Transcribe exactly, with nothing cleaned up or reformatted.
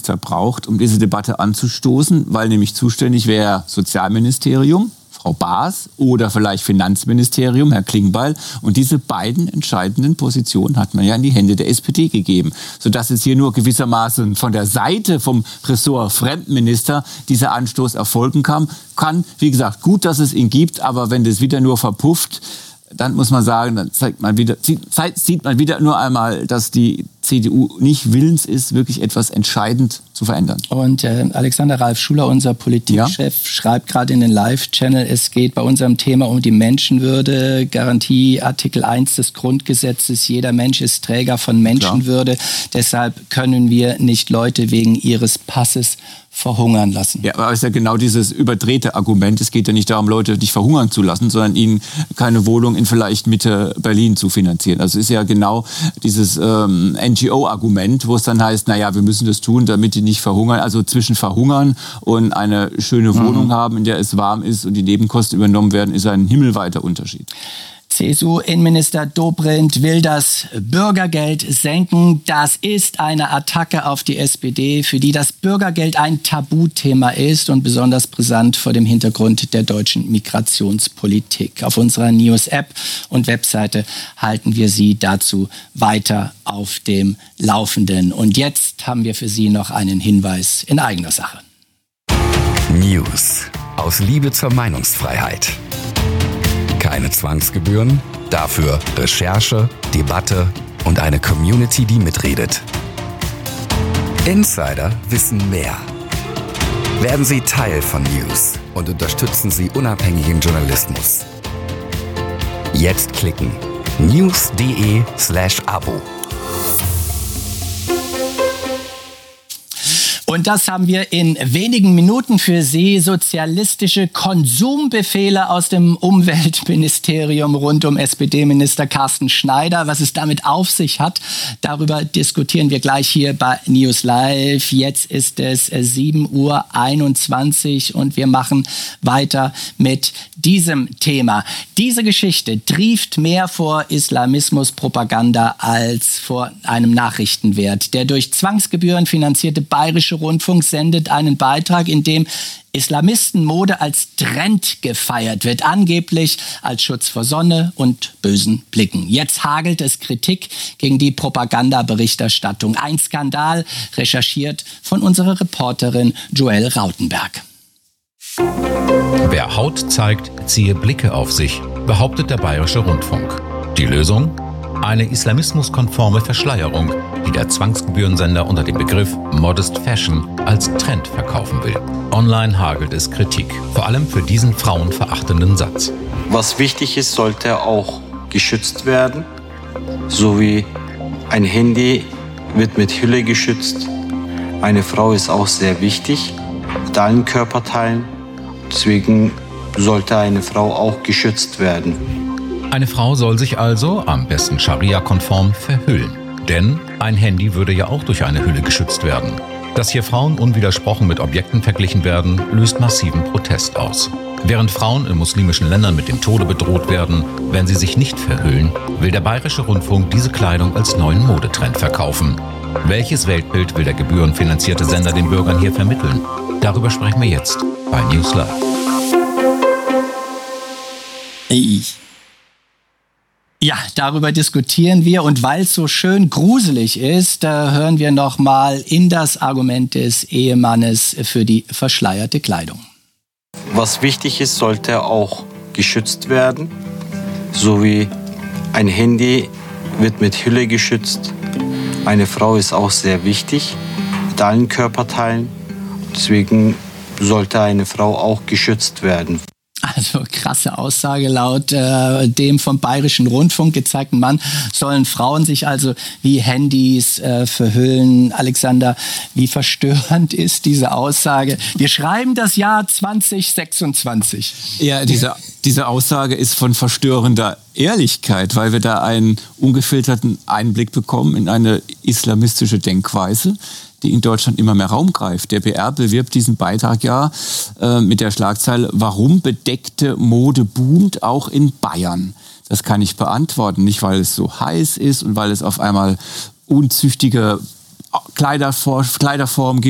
Premierminister braucht, um diese Debatte anzustoßen, weil nämlich zuständig wäre Sozialministerium, Frau Baas, oder vielleicht Finanzministerium, Herr Klingbeil. Und diese beiden entscheidenden Positionen hat man ja in die Hände der S P D gegeben. Sodass es hier nur gewissermaßen von der Seite vom Ressort Fremdenminister dieser Anstoß erfolgen kann. kann. Wie gesagt, gut, dass es ihn gibt, aber wenn das wieder nur verpufft, dann muss man sagen, dann zeigt man wieder, sieht man wieder nur einmal, dass die C D U nicht willens ist, wirklich etwas entscheidend zu verändern. Und äh, Alexander Ralf Schuler, unser Politikchef, ja? schreibt gerade in den Live-Channel, es geht bei unserem Thema um die Menschenwürde, Garantie Artikel eins des Grundgesetzes, jeder Mensch ist Träger von Menschenwürde. Klar. Deshalb können wir nicht Leute wegen ihres Passes verhungern lassen. Ja, aber es ist ja genau dieses überdrehte Argument. Es geht ja nicht darum, Leute nicht verhungern zu lassen, sondern ihnen keine Wohnung in vielleicht Mitte Berlin zu finanzieren. Also es ist ja genau dieses ähm, N G O-Argument, wo es dann heißt, naja, wir müssen das tun, damit die nicht verhungern. Also zwischen verhungern und eine schöne Wohnung mhm. haben, in der es warm ist und die Nebenkosten übernommen werden, ist ein himmelweiter Unterschied. C S U-Innenminister Dobrindt will das Bürgergeld senken. Das ist eine Attacke auf die S P D, für die das Bürgergeld ein Tabuthema ist und besonders brisant vor dem Hintergrund der deutschen Migrationspolitik. Auf unserer News-App und Webseite halten wir Sie dazu weiter auf dem Laufenden. Und jetzt haben wir für Sie noch einen Hinweis in eigener Sache. News aus Liebe zur Meinungsfreiheit. Keine Zwangsgebühren, dafür Recherche, Debatte und eine Community, die mitredet. Insider wissen mehr. Werden Sie Teil von News und unterstützen Sie unabhängigen Journalismus. Jetzt klicken news.de slash Abo. Und das haben wir in wenigen Minuten für Sie. Sozialistische Konsumbefehle aus dem Umweltministerium rund um S P D-Minister Carsten Schneider. Was es damit auf sich hat, darüber diskutieren wir gleich hier bei News Live. Jetzt ist es sieben Uhr einundzwanzig und wir machen weiter mit diesem Thema. Diese Geschichte trieft mehr vor Islamismuspropaganda als vor einem Nachrichtenwert. Der durch Zwangsgebühren finanzierte Bayerische Rundfunk sendet einen Beitrag, in dem Islamistenmode als Trend gefeiert wird, angeblich als Schutz vor Sonne und bösen Blicken. Jetzt hagelt es Kritik gegen die Propagandaberichterstattung. Ein Skandal, recherchiert von unserer Reporterin Joelle Rautenberg. Wer Haut zeigt, ziehe Blicke auf sich, behauptet der Bayerische Rundfunk. Die Lösung? Eine islamismuskonforme Verschleierung, die der Zwangsgebührensender unter dem Begriff Modest Fashion als Trend verkaufen will. Online hagelt es Kritik, vor allem für diesen frauenverachtenden Satz. Was wichtig ist, sollte auch geschützt werden, sowie ein Handy wird mit Hülle geschützt. Eine Frau ist auch sehr wichtig, mit allen Körperteilen, deswegen sollte eine Frau auch geschützt werden. Eine Frau soll sich also, am besten Scharia-konform, verhüllen. Denn ein Handy würde ja auch durch eine Hülle geschützt werden. Dass hier Frauen unwidersprochen mit Objekten verglichen werden, löst massiven Protest aus. Während Frauen in muslimischen Ländern mit dem Tode bedroht werden, wenn sie sich nicht verhüllen, will der Bayerische Rundfunk diese Kleidung als neuen Modetrend verkaufen. Welches Weltbild will der gebührenfinanzierte Sender den Bürgern hier vermitteln? Darüber sprechen wir jetzt bei News Live. Ich. Ja, darüber diskutieren wir und weil es so schön gruselig ist, da hören wir noch mal in das Argument des Ehemannes für die verschleierte Kleidung. Was wichtig ist, sollte auch geschützt werden, sowie ein Handy wird mit Hülle geschützt. Eine Frau ist auch sehr wichtig, mit allen Körperteilen, deswegen sollte eine Frau auch geschützt werden. Also krasse Aussage. Laut äh, dem vom Bayerischen Rundfunk gezeigten Mann sollen Frauen sich also wie Handys äh, verhüllen. Alexander, wie verstörend ist diese Aussage? Wir schreiben das Jahr zwanzig sechsundzwanzig. Ja, diese, diese Aussage ist von verstörender Ehrlichkeit, weil wir da einen ungefilterten Einblick bekommen in eine islamistische Denkweise, die in Deutschland immer mehr Raum greift. Der B R bewirbt diesen Beitrag ja äh, mit der Schlagzeile, warum bedeckte Mode boomt, auch in Bayern. Das kann ich beantworten, nicht weil es so heiß ist und weil es auf einmal unzüchtige Kleiderfor- Kleiderformen gibt,